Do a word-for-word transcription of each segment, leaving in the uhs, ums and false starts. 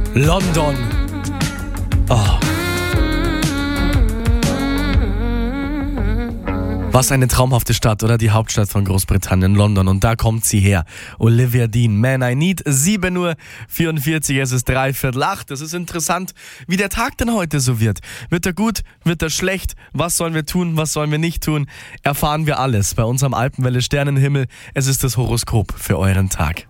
London. Oh. Was eine traumhafte Stadt, oder? Die Hauptstadt von Großbritannien, London. Und da kommt sie her. Olivia Dean, Man I Need. sieben Uhr vierundvierzig, es ist dreiviertel acht. Es ist interessant, wie der Tag denn heute so wird. Wird er gut? Wird er schlecht? Was sollen wir tun? Was sollen wir nicht tun? Erfahren wir alles bei unserem Alpenwelle Sternenhimmel. Es ist das Horoskop für euren Tag.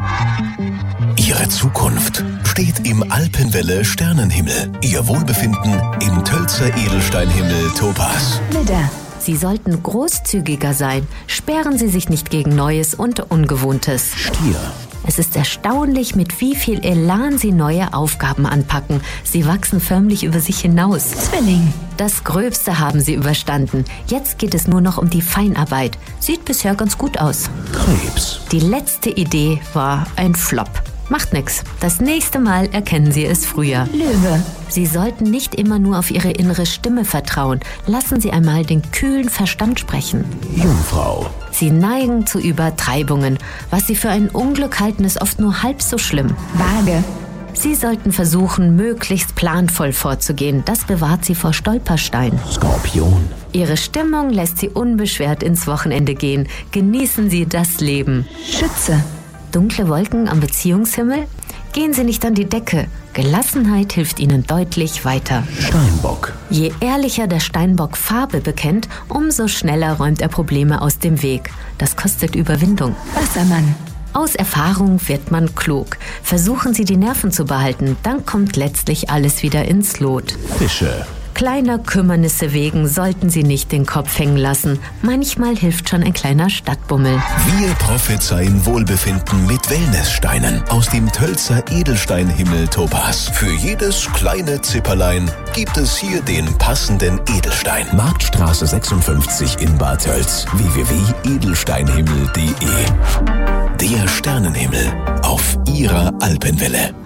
Ihre Zukunft steht im Alpenwelle Sternenhimmel. Ihr Wohlbefinden im Tölzer Edelsteinhimmel Topaz. Widder, Sie sollten großzügiger sein. Sperren Sie sich nicht gegen Neues und Ungewohntes. Stier. Es ist erstaunlich, mit wie viel Elan Sie neue Aufgaben anpacken. Sie wachsen förmlich über sich hinaus. Zwilling. Das Gröbste haben Sie überstanden. Jetzt geht es nur noch um die Feinarbeit. Sieht bisher ganz gut aus. Krebs. Die letzte Idee war ein Flop. Macht nix. Das nächste Mal erkennen Sie es früher. Löwe. Sie sollten nicht immer nur auf Ihre innere Stimme vertrauen. Lassen Sie einmal den kühlen Verstand sprechen. Jungfrau. Sie neigen zu Übertreibungen. Was Sie für ein Unglück halten, ist oft nur halb so schlimm. Waage. Sie sollten versuchen, möglichst planvoll vorzugehen. Das bewahrt Sie vor Stolpersteinen. Skorpion. Ihre Stimmung lässt Sie unbeschwert ins Wochenende gehen. Genießen Sie das Leben. Schütze. Dunkle Wolken am Beziehungshimmel? Gehen Sie nicht an die Decke. Gelassenheit hilft Ihnen deutlich weiter. Steinbock. Je ehrlicher der Steinbock Farbe bekennt, umso schneller räumt er Probleme aus dem Weg. Das kostet Überwindung. Wassermann. Aus Erfahrung wird man klug. Versuchen Sie, die Nerven zu behalten, dann kommt letztlich alles wieder ins Lot. Fische. Kleiner Kümmernisse wegen sollten Sie nicht den Kopf hängen lassen. Manchmal hilft schon ein kleiner Stadtbummel. Wir prophezeien Wohlbefinden mit Wellnesssteinen aus dem Tölzer Edelsteinhimmel Topaz. Für jedes kleine Zipperlein gibt es hier den passenden Edelstein. Marktstraße sechsundfünfzig in Bad Tölz. w w w punkt edelsteinhimmel punkt de. Der Sternenhimmel auf Ihrer Alpenwelle.